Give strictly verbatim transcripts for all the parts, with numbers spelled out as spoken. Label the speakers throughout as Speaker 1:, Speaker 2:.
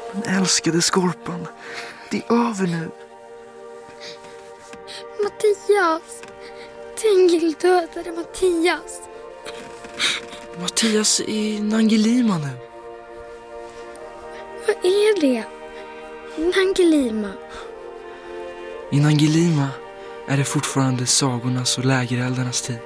Speaker 1: Men älskade Skorpan, det är över nu.
Speaker 2: Mattias. Tengil dödade Mattias.
Speaker 1: Mattias är Nangilima nu.
Speaker 2: Vad är det? Nangilima.
Speaker 1: I Nangilima är det fortfarande sagornas och lägereldarnas tid.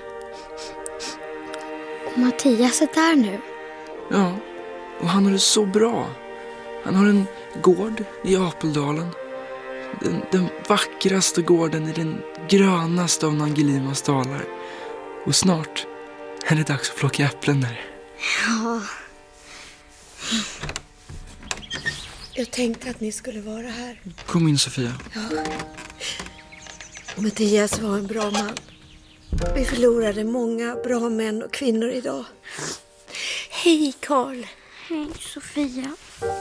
Speaker 2: Och Mattias är där nu.
Speaker 1: Ja, och han har det så bra. Han har en gård i Apeldalen. Den, den vackraste gården i den grönaste av Nangilimas dalar. Och snart är det dags att plocka äpplen där.
Speaker 2: Ja.
Speaker 3: Jag tänkte att ni skulle vara här.
Speaker 1: Kom in, Sofia.
Speaker 3: Ja. Mattias var en bra man. Vi förlorade många bra män och kvinnor idag. Hej, Karl.
Speaker 2: Hej, Sofia.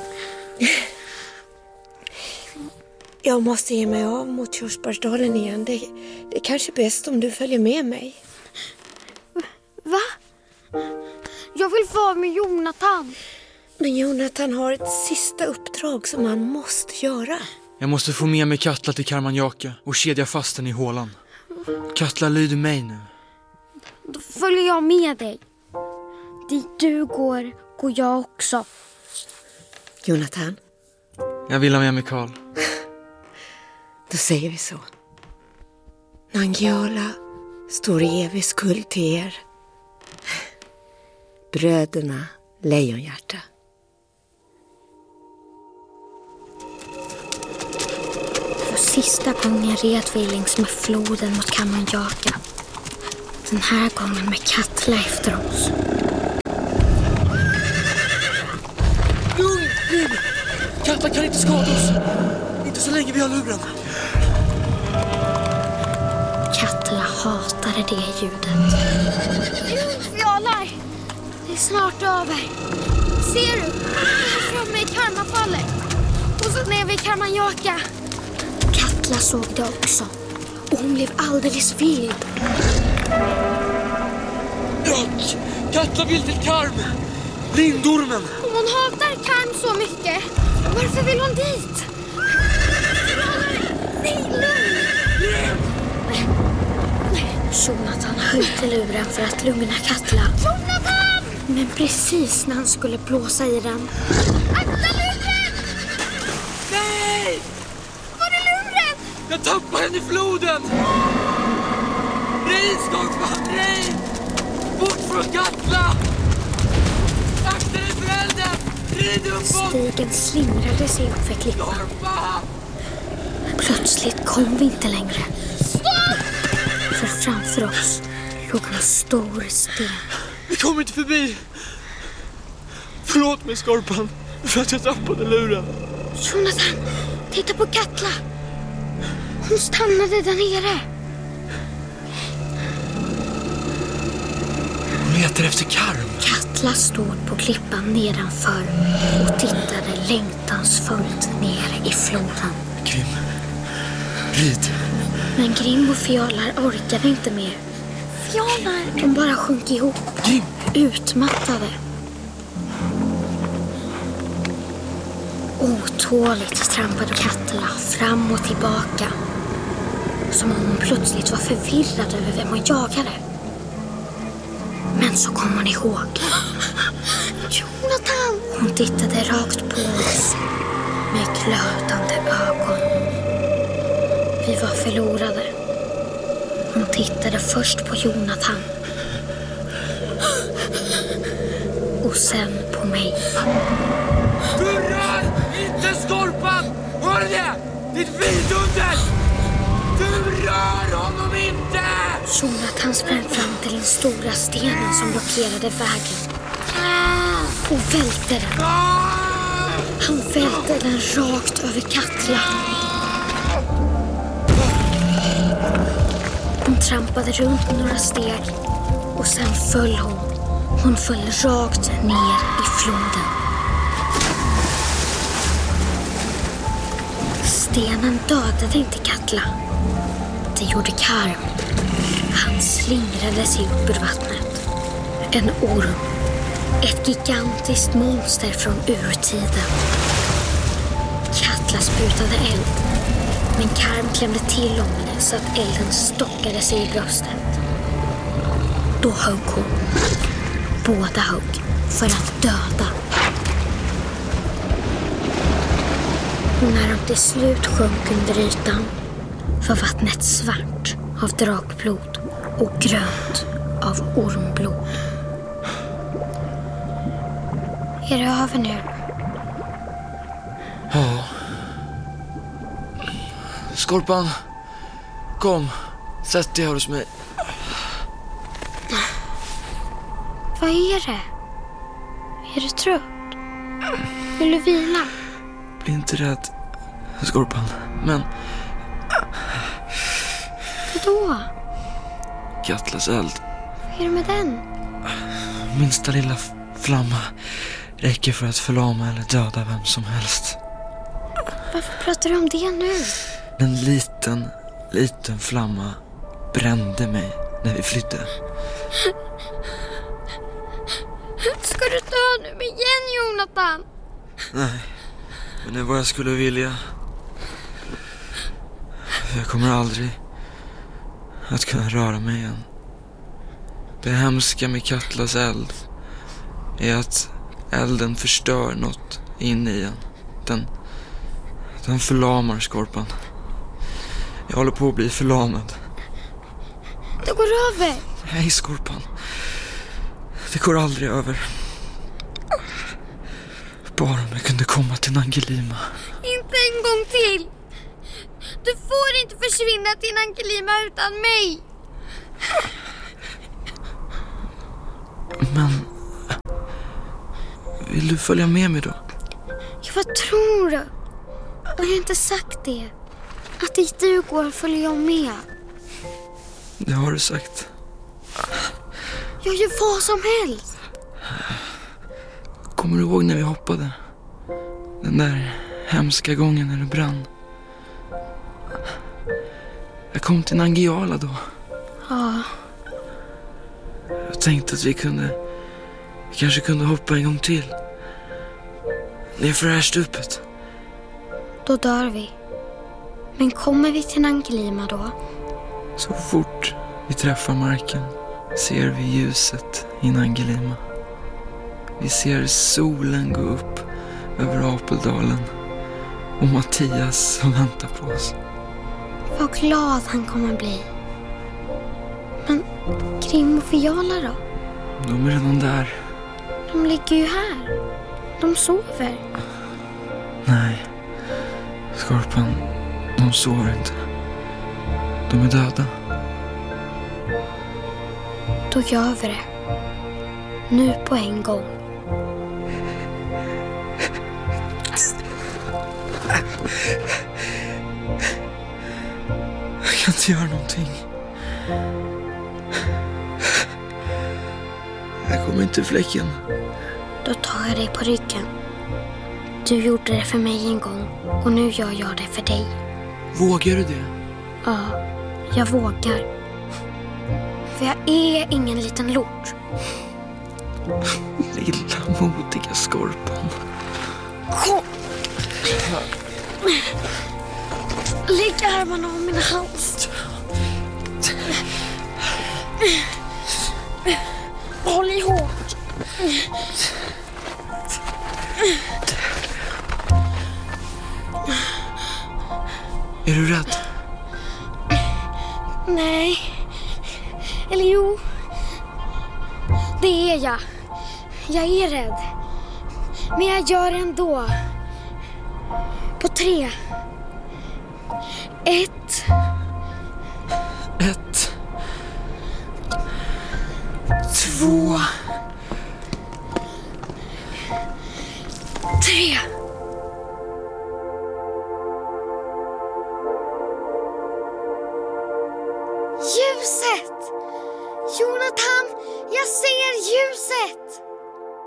Speaker 3: Jag måste ge mig av mot Körsbärsdalen igen. Det, det är kanske bäst om du följer med mig.
Speaker 2: Va? Jag vill vara med Jonathan.
Speaker 3: Men Jonathan har ett sista uppdrag som han måste göra.
Speaker 1: Jag måste få med mig Katla till Karmanjaka och kedja fast den i hålan. Katla lyder mig nu.
Speaker 2: Då följer jag med dig. Dit du går, går jag också.
Speaker 3: Jonathan?
Speaker 1: Jag vill ha med mig Karl.
Speaker 3: Då säger vi så. Nangiala står i evig skuld till er. Bröderna Lejonhjärta.
Speaker 2: För sista gången red vi längs med floden mot Karmanjaka. Den här gången med Katla efter oss.
Speaker 1: Lugn, Grim! Katla kan inte skada oss. Inte så länge vi har luren.
Speaker 2: Katla hatade det ljudet. Fjalar! Det är snart över. Ser du? Här framme i Karmafallet. Och så ner vid Karmanjaka. Katla såg det också. Och hon blev alldeles vild.
Speaker 1: Rök! Katla vill till Karm! Lindormen!
Speaker 2: Om hon hatar Karm så mycket, varför vill hon dit? Nej, lugn! Jonathan höjde luren för att lugna Katla. Jonathan! Men precis när han skulle blåsa i den... Akta luren!
Speaker 1: Nej!
Speaker 2: Var är luren?
Speaker 1: Jag tappade den i floden! Rid, Skorpan, rid! Bort från Katla! Akta dig för elden! Rid uppåt!
Speaker 2: Stigen slingrade sig upp för klippan.
Speaker 1: Skorpan!
Speaker 2: Plötsligt kom vi inte längre. Stopp! För framför oss låg en stor sten.
Speaker 1: Vi kom inte förbi. Förlåt mig, Skorpan, för att jag tappade luren.
Speaker 2: Jonathan, titta på Katla. Hon stannade där nere.
Speaker 1: Hon letar efter Karm.
Speaker 2: Katla stod på klippan nedanför och tittade längtansfullt ner i floden.
Speaker 1: Grim, rid.
Speaker 2: Men Grim och Fjalar orkade inte mer. Fjalar? De bara sjönk ihop.
Speaker 1: Grim!
Speaker 2: Utmattade. Otåligt trampade Katla fram och tillbaka. Som om hon plötsligt var förvirrad över vem hon jagade. Men så kom hon ihåg. Jonathan! Hon tittade rakt på oss med glödande ögon. Vi var förlorade. Hon tittade först på Jonathan. Och sen på mig.
Speaker 1: Du rör inte Skorpan! Hör du det? Ditt vidunder! Du rör honom inte!
Speaker 2: Jonathan sprang fram till den stora stenen som blockerade vägen. Och välte den. Han välte den rakt över Katla. Hon trampade runt några steg och sen föll hon. Hon föll rakt ner i floden. Stenen dödade inte Katla. Det gjorde Karm. Han slingrade sig upp ur vattnet. En orm. Ett gigantiskt monster från urtiden. Katla sprutade eld. Men Karm klämde till om henne så att elden stockade sig i bröstet. Då högg hon. Båda högg för att döda. Och när de till slut sjönk under ytan var vattnet svart av drakblod och grönt av ormblod. Är det över nu?
Speaker 1: Ja. Skorpan, kom. Sätt dig här hos mig.
Speaker 2: Vad är det? Är du trött? Vill du vila?
Speaker 1: Bli inte rädd, Skorpan. Men
Speaker 2: Vadå?
Speaker 1: Katlas eld.
Speaker 2: Vad är det med den?
Speaker 1: Minsta lilla f- flamma räcker för att förlama eller döda vem som helst.
Speaker 2: Varför pratar du om det nu?
Speaker 1: En liten, liten flamma brände mig när vi flydde.
Speaker 2: Ska du dö nu igen, Jonathan?
Speaker 1: Nej, men det är vad jag skulle vilja. Jag kommer aldrig att kunna röra mig igen. Det hemska med Katlas eld är att elden förstör något inne i en. Den, den förlamar Skorpan. Jag håller på att bli förlamad.
Speaker 2: Det går över.
Speaker 1: Nej, Skorpan. Det går aldrig över. Bara om jag kunde komma till Nangilima.
Speaker 2: Inte en gång till. Du får inte försvinna till Nangilima utan mig.
Speaker 1: Men vill du följa med mig då?
Speaker 2: Ja, vad tror du? Har jag inte sagt det? Att dit du går följer jag med.
Speaker 1: Det har du sagt.
Speaker 2: Jag gör vad som helst.
Speaker 1: Kommer du ihåg när vi hoppade? Den där hemska gången när det brann. Jag kom till Nangiala då.
Speaker 2: Ja.
Speaker 1: Jag tänkte att vi kunde vi kanske kunde hoppa en gång till. Ner för det här stupet.
Speaker 2: Då dör vi. Men kommer vi till Nangilima då?
Speaker 1: Så fort vi träffar marken ser vi ljuset i Nangilima. Vi ser solen gå upp över Apeldalen och Mattias som väntar på oss.
Speaker 2: Vad glad han kommer bli. Men Krim och Fiala då?
Speaker 1: De är redan där.
Speaker 2: De ligger ju här. De sover.
Speaker 1: Nej, Skorpan, de sover inte. De är döda.
Speaker 2: Då gör vi det. Nu på en gång.
Speaker 1: Jag kan inte göra någonting. Jag kommer inte fläcken.
Speaker 2: Då tar jag dig på ryggen. Du gjorde det för mig en gång och nu gör jag det för dig.
Speaker 1: Vågar du det?
Speaker 2: Ja, jag vågar. För jag är ingen liten lort.
Speaker 1: Lilla modiga Skorpan.
Speaker 2: Kom! Lägg armarna om min hals. Håll i hårt.
Speaker 1: Är du rädd?
Speaker 2: Nej. Eller jo. Det är jag. Jag är rädd. Men jag gör det ändå. På tre. Ett.
Speaker 1: Ett. Två.
Speaker 2: Tre.